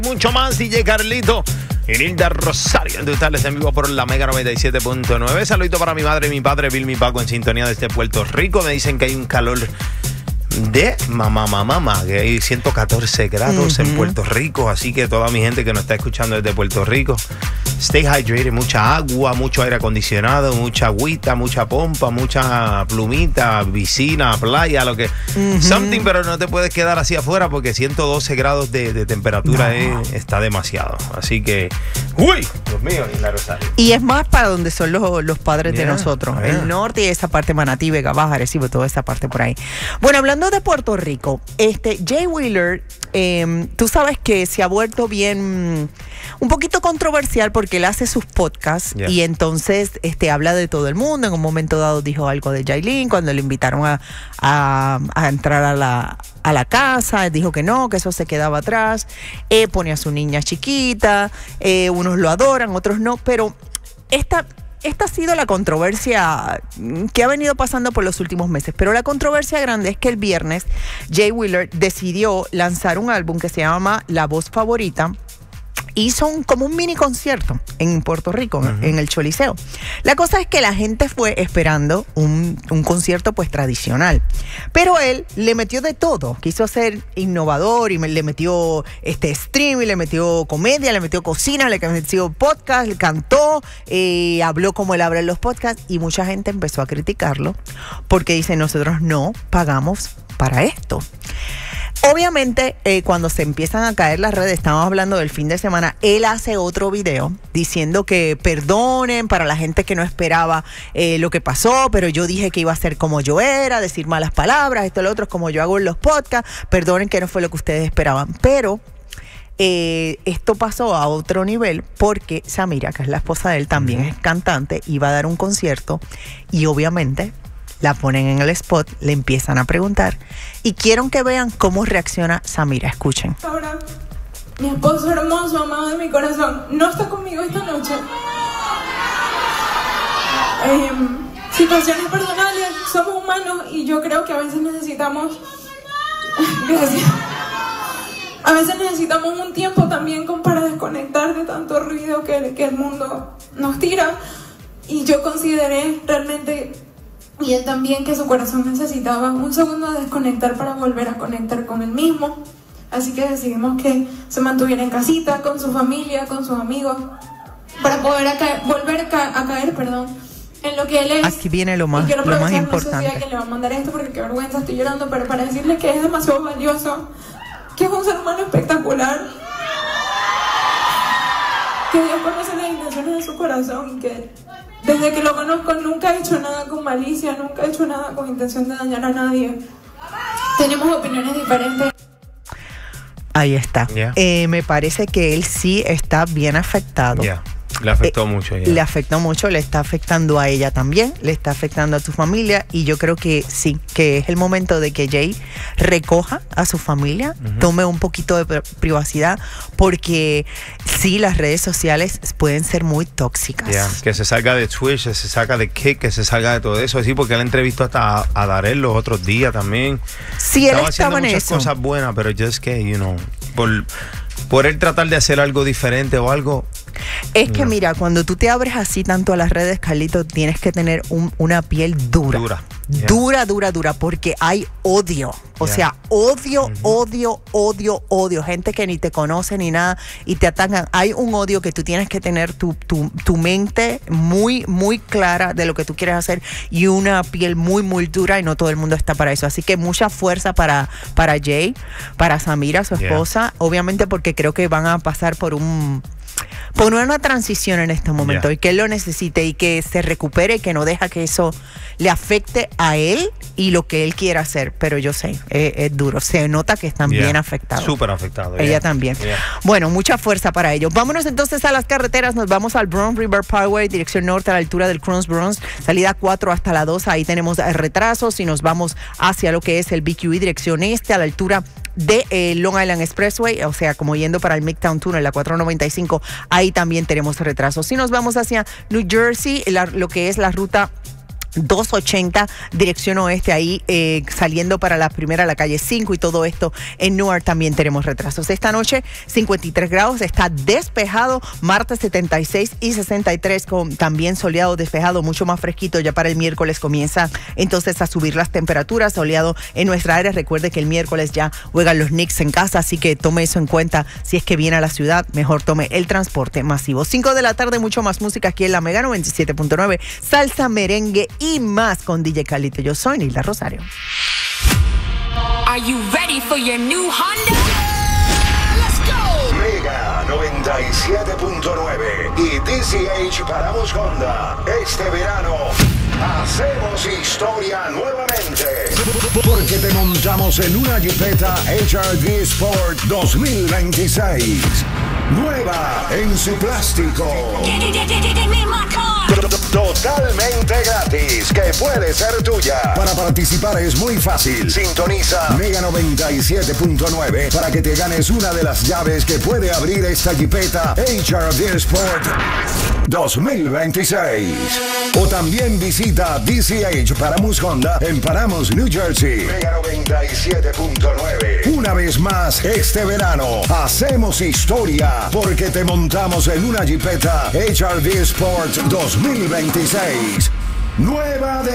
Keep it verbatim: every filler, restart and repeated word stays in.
Mucho más, D J Carlito y Nilda Rosario en totales en vivo por la Mega noventa y siete punto nueve. Saludito para mi madre y mi padre, Bill, mi Paco, en sintonía desde Puerto Rico. Me dicen que hay un calor de mamá, mamá, mamá, que hay ciento catorce grados uh-huh. en Puerto Rico. Así que toda mi gente que nos está escuchando desde Puerto Rico, stay hydrated, mucha agua, mucho aire acondicionado, mucha agüita, mucha pompa, mucha plumita, piscina, playa, lo que uh-huh. something, pero no te puedes quedar así afuera porque ciento doce grados de, de temperatura no. es, está demasiado. Así que, uy, Dios mío, Nilda Rosario. Y es más para donde son los, los padres yeah, de nosotros, yeah. el norte y esa parte Manatí, Vega Baja, Arecibo, toda esa parte por ahí. Bueno, hablando de Puerto Rico, este Jay Wheeler, eh, tú sabes que se ha vuelto bien, un poquito controversial porque él hace sus podcasts yeah. y entonces este, habla de todo el mundo. En un momento dado dijo algo de Yailin cuando le invitaron a, a, a entrar a la, a la casa, dijo que no, que eso se quedaba atrás, eh, pone a su niña chiquita, eh, unos lo adoran, otros no, pero esta... Esta ha sido la controversia que ha venido pasando por los últimos meses, pero la controversia grande es que el viernes Jay Wheeler decidió lanzar un álbum que se llama La Voz Favorita. Hizo un, como un mini concierto en Puerto Rico, uh-huh. en el Choliseo. La cosa es que la gente fue esperando un, un concierto pues tradicional, pero él le metió de todo, quiso ser innovador y me, le metió este streaming, le metió comedia, le metió cocina, le metió podcast, le cantó, eh, habló como él habla en los podcasts y mucha gente empezó a criticarlo porque dice nosotros no pagamos para esto. Obviamente, eh, cuando se empiezan a caer las redes, estamos hablando del fin de semana, él hace otro video diciendo que perdonen para la gente que no esperaba eh, lo que pasó, pero yo dije que iba a ser como yo era, decir malas palabras, esto, lo otro, como yo hago en los podcasts, perdonen que no fue lo que ustedes esperaban, pero... Eh, esto pasó a otro nivel porque Samira, que es la esposa de él, también uh-huh. es cantante, iba a dar un concierto y obviamente... la ponen en el spot, le empiezan a preguntar y quiero que vean cómo reacciona Samira. Escuchen. Ahora, mi esposo hermoso, amado de mi corazón, no está conmigo esta noche. Eh, situaciones personales, somos humanos y yo creo que a veces necesitamos... Gracias. A veces necesitamos un tiempo también como para desconectar de tanto ruido que, que el mundo nos tira. Y yo consideré realmente... y él también, que su corazón necesitaba un segundo de desconectar para volver a conectar con él mismo. Así que decidimos que se mantuviera en casita, con su familia, con sus amigos, para poder a caer, volver a, ca- a caer perdón, en lo que él es. Aquí viene lo más, y quiero lo más aprovechar, importante. No sé si a quién le va a mandar esto porque qué vergüenza, estoy llorando, pero para decirle que es demasiado valioso, que es un ser humano espectacular, que Dios conoce las intenciones de su corazón y que... desde que lo conozco nunca ha hecho nada con malicia, nunca ha hecho nada con intención de dañar a nadie. Tenemos opiniones diferentes. Ahí está. Yeah. Eh, me parece que él sí está bien afectado. Yeah. Le afectó eh, mucho. Yeah. Le afectó mucho, le está afectando a ella también, le está afectando a tu familia y yo creo que sí, que es el momento de que Jay recoja a su familia, uh-huh. tome un poquito de privacidad porque sí, las redes sociales pueden ser muy tóxicas. Yeah. Que se salga de Twitch, que se salga de Kick, que se salga de todo eso, sí, porque él entrevistó hasta a, a Darel los otros días también. Sí, estaba él estaba en muchas eso. Cosas buenas, pero just que, you know, por, por él tratar de hacer algo diferente o algo... Es que no. Mira, cuando tú te abres así tanto a las redes, Carlito, tienes que tener un, una piel dura. Dura. Yeah. Dura, dura, dura, porque hay odio. O yeah. sea, odio, uh-huh. odio, odio, odio. Gente que ni te conoce ni nada y te atacan. Hay un odio que tú tienes que tener tu, tu, tu mente muy, muy clara de lo que tú quieres hacer y una piel muy, muy dura y no todo el mundo está para eso. Así que mucha fuerza para, para Jay, para Samira, su esposa. Yeah. Obviamente porque creo que van a pasar por un... por una transición en este momento yeah. y que él lo necesite y que se recupere y que no deja que eso le afecte a él y lo que él quiera hacer, pero yo sé, es, es duro, se nota que están yeah. bien afectados. Súper afectados. Ella yeah. también. Yeah. Bueno, mucha fuerza para ellos. Vámonos entonces a las carreteras, nos vamos al Bronx River Parkway, dirección norte a la altura del Cross Bronx, salida cuatro hasta la dos, ahí tenemos retrasos y nos vamos hacia lo que es el B Q E, dirección este a la altura de eh, Long Island Expressway, o sea, como yendo para el Midtown Tunnel, la cuatro noventa y cinco, ahí también tenemos retrasos. Si nos vamos hacia New Jersey, la, lo que es la ruta doscientos ochenta, dirección oeste, ahí eh, saliendo para la primera, la calle cinco y todo esto. En Newark también tenemos retrasos. Esta noche, cincuenta y tres grados, está despejado. Martes, setenta y seis y sesenta y tres, con también soleado, despejado, mucho más fresquito. Ya para el miércoles comienza entonces a subir las temperaturas, soleado en nuestra área. Recuerde que el miércoles ya juegan los Knicks en casa, así que tome eso en cuenta. Si es que viene a la ciudad, mejor tome el transporte masivo. cinco de la tarde, mucho más música aquí en la Mega noventa y siete punto nueve. Salsa, merengue y más con D J Carlito. Yo soy Nilda Rosario. Are you ready for your new Honda? Let's go. Mega noventa y siete punto nueve y D C H Paramos Honda. Este verano hacemos historia nuevamente. Porque te montamos en una Jeepeta H R V Sport dos mil veintiséis. Nueva en su plástico. Totalmente gratis, que puede ser tuya. Para participar es muy fácil. Sintoniza Mega noventa y siete punto nueve para que te ganes una de las llaves que puede abrir esta Jeepeta H R V Sport dos mil veintiséis. O también visita D C H Paramos Honda en Paramos, New Jersey. Mega noventa y siete punto nueve. Una vez más, este verano hacemos historia porque te montamos en una Jeepeta H R V Sport dos mil veintiséis. Nueva de